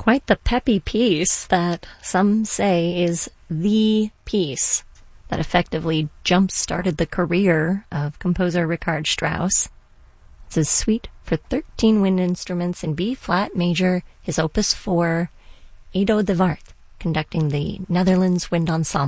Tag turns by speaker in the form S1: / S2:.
S1: Quite the peppy piece that some say is the piece that effectively jump-started the career of composer Richard Strauss. It's his suite for 13 wind instruments in B-flat major, his opus 4, Edo de Wart, conducting the Netherlands Wind Ensemble.